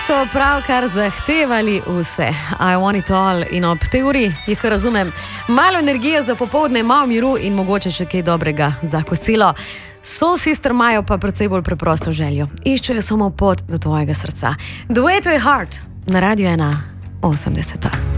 so pravkar zahtevali vse. I want it all. In ob tej uri jih razumem. Malo energije za popoldne, malo miru in mogoče še kaj dobrega za kosilo. Soul Sister imajo pa precej bolj preprosto željo. Iščejo samo pot do tvojega srca. The Way to Your Heart na Radio 1 80.